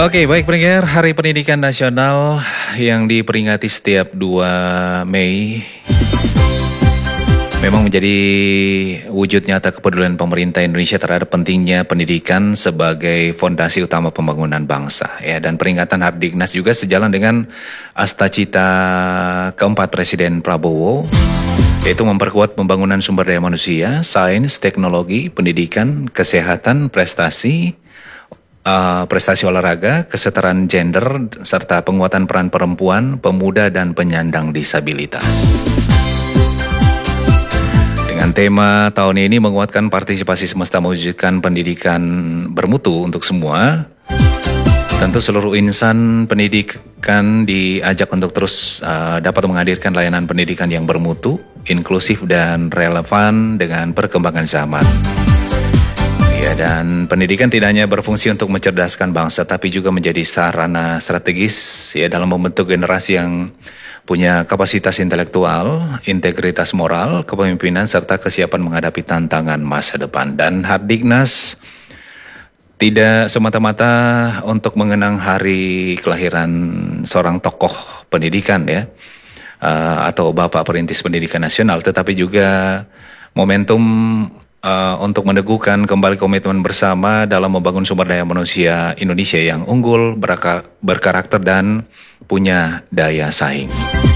Oke, baik pendengar, Hari Pendidikan Nasional yang diperingati setiap 2 Mei memang menjadi wujud nyata kepedulian pemerintah Indonesia terhadap pentingnya pendidikan sebagai fondasi utama pembangunan bangsa. Ya, dan peringatan Hardiknas juga sejalan dengan astacita keempat Presiden Prabowo, yaitu memperkuat pembangunan sumber daya manusia, sains, teknologi, pendidikan, kesehatan, prestasi olahraga, kesetaraan gender, serta penguatan peran perempuan, pemuda, dan penyandang disabilitas. Dengan tema tahun ini menguatkan partisipasi semesta mewujudkan pendidikan bermutu untuk semua, tentu seluruh insan pendidikan diajak untuk terus dapat menghadirkan layanan pendidikan yang bermutu, inklusif, dan relevan dengan perkembangan zaman. Ya, dan pendidikan tidak hanya berfungsi untuk mencerdaskan bangsa, tapi juga menjadi sarana strategis ya dalam membentuk generasi yang punya kapasitas intelektual, integritas moral, kepemimpinan, serta kesiapan menghadapi tantangan masa depan. Dan Hardiknas tidak semata-mata untuk mengenang hari kelahiran seorang tokoh pendidikan ya, atau Bapak Perintis Pendidikan Nasional, tetapi juga momentum untuk meneguhkan kembali komitmen bersama dalam membangun sumber daya manusia Indonesia yang unggul, berkarakter, dan punya daya saing.